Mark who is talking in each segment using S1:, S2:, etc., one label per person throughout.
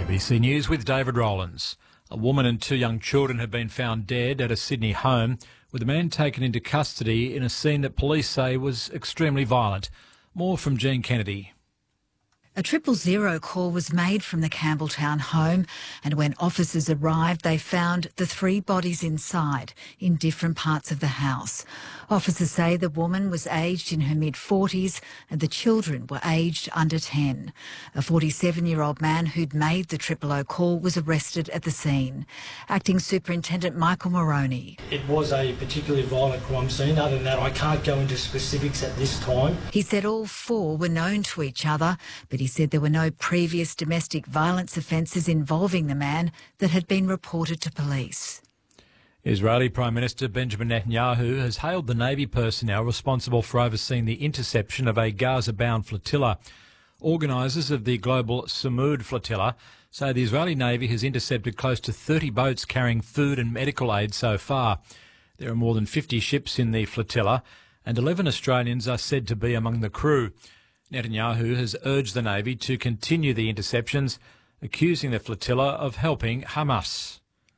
S1: ABC News with David Rowlands. A woman and two young children have been found dead at a Sydney home, with a man taken into custody in a scene that police say was extremely violent. More from Jean Kennedy.
S2: A 000 call was made from the Campbelltown home, and when officers arrived, they found the three bodies inside in different parts of the house. Officers say the woman was aged in her mid-40s and the children were aged under 10. A 47-year-old man who'd made the 000 call was arrested at the scene. Acting Superintendent Michael Moroney.
S3: It was a particularly violent crime scene. Other than that, I can't go into specifics at this time.
S2: He said all four were known to each other, but he said there were no previous domestic violence offences involving the man that had been reported to police.
S1: Israeli Prime Minister Benjamin Netanyahu has hailed the Navy personnel responsible for overseeing the interception of a Gaza-bound flotilla. Organisers of the global Samud flotilla say the Israeli Navy has intercepted close to 30 boats carrying food and medical aid so far. There are more than 50 ships in the flotilla, and 11 Australians are said to be among the crew. Netanyahu has urged the Navy to continue the interceptions, accusing the flotilla of helping Hamas.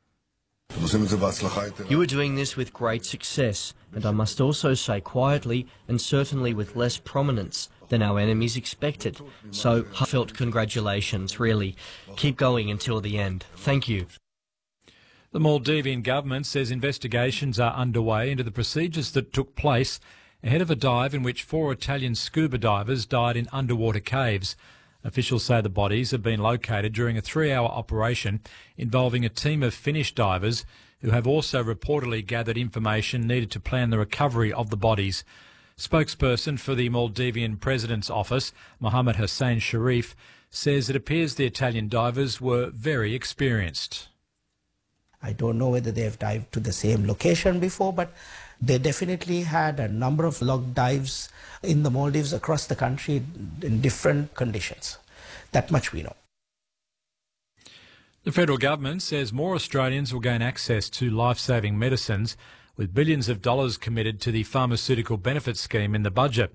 S4: You are doing this with great success, and I must also say quietly and certainly with less prominence than our enemies expected. So, heartfelt congratulations, really. Keep going until the end. Thank you.
S1: The Maldivian government says investigations are underway into the procedures that took place ahead of a dive in which 4 Italian scuba divers died in underwater caves. Officials say the bodies have been located during a 3-hour operation involving a team of Finnish divers who have also reportedly gathered information needed to plan the recovery of the bodies. Spokesperson for the Maldivian President's Office, Mohammed Hussein Sharif, says it appears the Italian divers were very experienced.
S5: I don't know whether they have dived to the same location before, but they definitely had a number of log dives in the Maldives across the country in different conditions. That much we know.
S1: The federal government says more Australians will gain access to life-saving medicines, with billions of dollars committed to the pharmaceutical benefits scheme in the budget.